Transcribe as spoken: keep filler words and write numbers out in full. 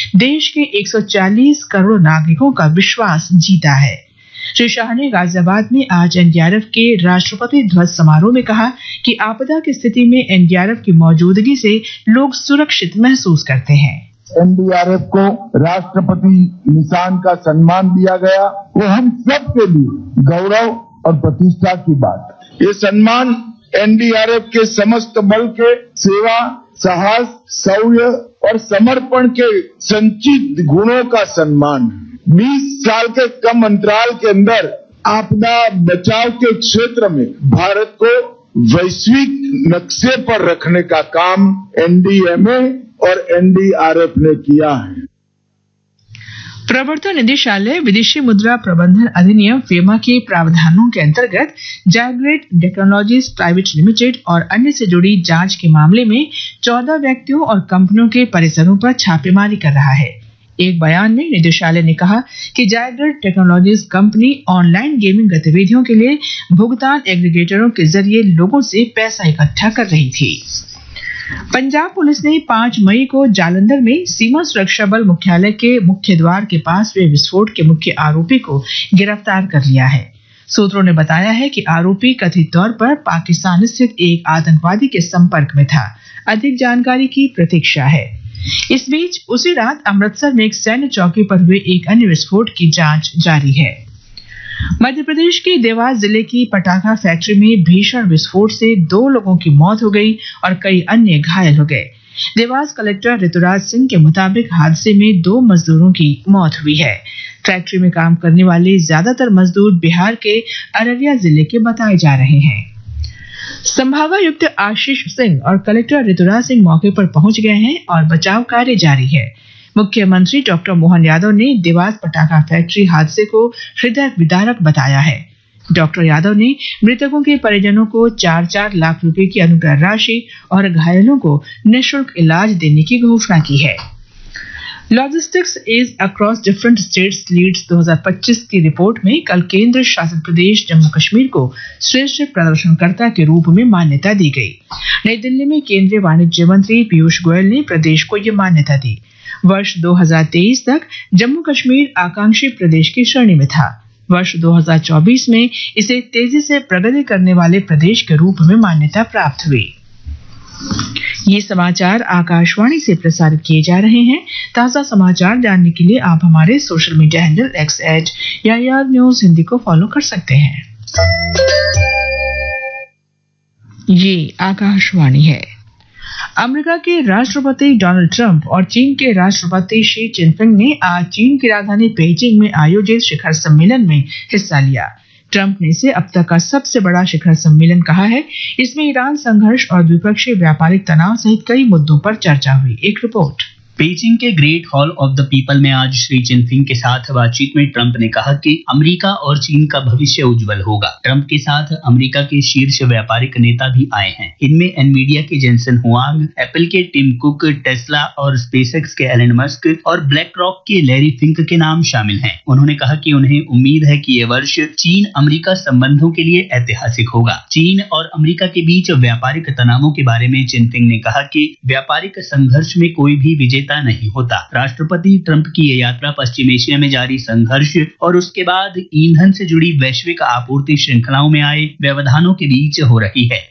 देश के एक सौ चालीस करोड़ नागरिकों का विश्वास जीता है। श्री शाह ने गाजियाबाद में आज एनडीआरएफ के राष्ट्रपति ध्वज समारोह में कहा कि आपदा की स्थिति में एनडीआरएफ की मौजूदगी से लोग सुरक्षित महसूस करते हैं। एनडीआरएफ को राष्ट्रपति निशान का सम्मान दिया गया, वो हम सब के लिए गौरव और प्रतिष्ठा की बात। ये सम्मान एनडीआरएफ के समस्त बल के सेवा, साहस, शौर्य और समर्पण के संचित गुणों का सम्मान। बीस साल के कम अंतराल के अंदर आपदा बचाव के क्षेत्र में भारत को वैश्विक नक्शे पर रखने का काम एनडीएमए और एनडीआरएफ ने किया है। प्रवर्तन निदेशालय विदेशी मुद्रा प्रबंधन अधिनियम फेमा के प्रावधानों के अंतर्गत जायग्रेड टेक्नोलॉजीज प्राइवेट लिमिटेड और अन्य से जुड़ी जांच के मामले में चौदह व्यक्तियों और कंपनियों के परिसरों पर छापेमारी कर रहा है। एक बयान में निदेशालय ने कहा कि जायग्रेड टेक्नोलॉजीज कंपनी ऑनलाइन गेमिंग गतिविधियों के लिए भुगतान एग्रीगेटरों के जरिए लोगों से पैसा इकट्ठा कर रही थी। पंजाब पुलिस ने पांच मई को जालंधर में सीमा सुरक्षा बल मुख्यालय के मुख्य द्वार के पास हुए विस्फोट के मुख्य आरोपी को गिरफ्तार कर लिया है। सूत्रों ने बताया है कि आरोपी कथित तौर पर पाकिस्तान स्थित एक आतंकवादी के संपर्क में था। अधिक जानकारी की प्रतीक्षा है। इस बीच उसी रात अमृतसर में एक सैन्य चौकी पर हुए एक अन्य विस्फोट की जांच जारी है। मध्य प्रदेश के देवास जिले की पटाखा फैक्ट्री में भीषण विस्फोट से दो लोगों की मौत हो गई और कई अन्य घायल हो गए। देवास कलेक्टर ऋतुराज सिंह के मुताबिक हादसे में दो मजदूरों की मौत हुई है। फैक्ट्री में काम करने वाले ज्यादातर मजदूर बिहार के अररिया जिले के बताए जा रहे हैं। संभागायुक्त आशीष सिंह और कलेक्टर ऋतुराज सिंह मौके पर पहुंच गए हैं और बचाव कार्य जारी है। मुख्यमंत्री डॉक्टर मोहन यादव ने देवास पटाखा फैक्ट्री हादसे को हृदय विदारक बताया है। डॉक्टर यादव ने मृतकों के परिजनों को चार चार लाख रुपए की अनुग्रह राशि और घायलों को निःशुल्क इलाज देने की घोषणा की है। Logistics is across different states Leeds दो हज़ार पच्चीस की रिपोर्ट में कल केंद्र शासित प्रदेश जम्मू कश्मीर को श्रेष्ठ प्रदर्शनकर्ता के रूप में मान्यता दी गई। नई दिल्ली में केंद्रीय वाणिज्य मंत्री पीयूष गोयल ने प्रदेश को यह मान्यता दी। वर्ष दो हज़ार तेईस तक जम्मू कश्मीर आकांक्षी प्रदेश की श्रेणी में था। वर्ष दो हज़ार चौबीस में इसे तेजी से प्रगति करने वाले प्रदेश के रूप में मान्यता प्राप्त हुई। ये समाचार आकाशवाणी से प्रसारित किए जा रहे हैं। ताजा समाचार जानने के लिए आप हमारे social media handle x eight यार न्यूज हिंदी को फॉलो कर सकते हैं। ये आकाशवाणी है। अमेरिका के राष्ट्रपति डोनाल्ड ट्रंप और चीन के राष्ट्रपति शी जिनपिंग ने आज चीन की राजधानी पेइचिंग में आयोजित शिखर सम्मेलन में हिस्सा लिया। ट्रंप ने इसे अब तक का सबसे बड़ा शिखर सम्मेलन कहा है। इसमें ईरान संघर्ष और द्विपक्षीय व्यापारिक तनाव सहित कई मुद्दों पर चर्चा हुई। एक रिपोर्ट। पेइचिंग के great hall of the people में आज श्री जिनपिंग के साथ बातचीत में ट्रंप ने कहा कि अमेरिका और चीन का भविष्य उज्जवल होगा। ट्रंप के साथ अमेरिका के शीर्ष व्यापारिक नेता भी आए हैं। इनमें एनवीडिया के जेनसन हुआंग, एप्पल के टिम कुक, टेस्ला और स्पेसएक्स के एलन मस्क और ब्लैक रॉक के लैरी फिंक के नाम शामिल हैं। उन्होंने कहा कि उन्हें उम्मीद है कि ये वर्ष चीन अमेरिका संबंधों के लिए ऐतिहासिक होगा। चीन और अमेरिका के बीच व्यापारिक तनावों के बारे में जिनपिंग ने कहा कि व्यापारिक संघर्ष में कोई भी विजेता नहीं होता। राष्ट्रपति ट्रंप की यह यात्रा पश्चिम एशिया में जारी संघर्ष और उसके बाद ईंधन से जुड़ी वैश्विक आपूर्ति श्रृंखलाओं में आए व्यवधानों के बीच हो रही है।